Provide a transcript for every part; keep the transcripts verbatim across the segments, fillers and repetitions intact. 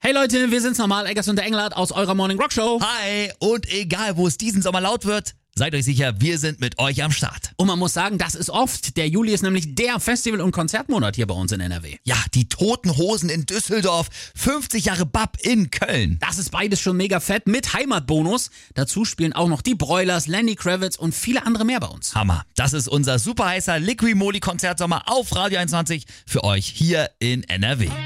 Hey Leute, wir sind's nochmal, Eggers und der Engelhardt aus eurer Morning Rock Show. Hi, und egal wo es diesen Sommer laut wird, seid euch sicher, wir sind mit euch am Start. Und man muss sagen, das ist oft. Der Juli ist nämlich der Festival- und Konzertmonat hier bei uns in N R W. Ja, die Toten Hosen in Düsseldorf, fünfzig Jahre B A P in Köln. Das ist beides schon mega fett mit Heimatbonus. Dazu spielen auch noch die Broilers, Lenny Kravitz und viele andere mehr bei uns. Hammer. Das ist unser super heißer Liqui-Moly-Konzertsommer auf Radio einundzwanzig für euch hier in N R W.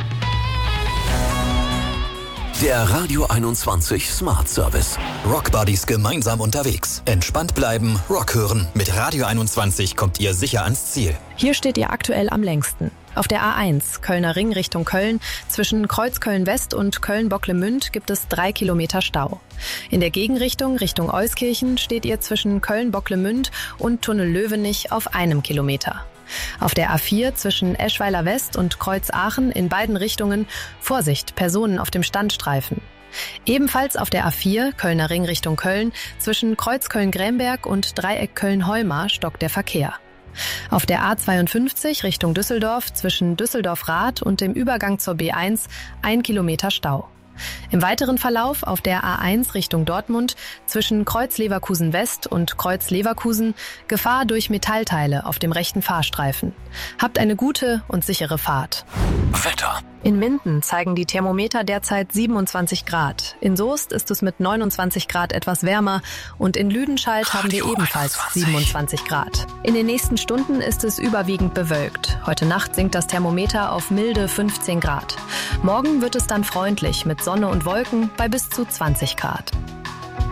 Der Radio einundzwanzig Smart Service. Rock Buddies gemeinsam unterwegs. Entspannt bleiben, Rock hören. Mit Radio einundzwanzig kommt ihr sicher ans Ziel. Hier steht ihr aktuell am längsten. Auf der A eins, Kölner Ring Richtung Köln, zwischen Kreuzköln-West und Köln-Bocklemünd gibt es drei Kilometer Stau. In der Gegenrichtung Richtung Euskirchen steht ihr zwischen Köln-Bocklemünd und Tunnel Löwenich auf einem Kilometer. Auf der A vier zwischen Eschweiler West und Kreuz-Aachen in beiden Richtungen Vorsicht, Personen auf dem Standstreifen. Ebenfalls auf der A vier, Kölner Ring Richtung Köln, zwischen Kreuzköln-Grämberg und Dreieck Köln-Heumar stockt der Verkehr. Auf der A zweiundfünfzig Richtung Düsseldorf zwischen Düsseldorf-Rath und dem Übergang zur B eins ein Kilometer Stau. Im weiteren Verlauf auf der A eins Richtung Dortmund zwischen Kreuz-Leverkusen West und Kreuz-Leverkusen Gefahr durch Metallteile auf dem rechten Fahrstreifen. Habt eine gute und sichere Fahrt. Wetter. In Minden zeigen die Thermometer derzeit siebenundzwanzig Grad. In Soest ist es mit neunundzwanzig Grad etwas wärmer und in Lüdenscheid haben wir ebenfalls siebenundzwanzig Grad. In den nächsten Stunden ist es überwiegend bewölkt. Heute Nacht sinkt das Thermometer auf milde fünfzehn Grad. Morgen wird es dann freundlich mit Sonne und Wolken bei bis zu zwanzig Grad.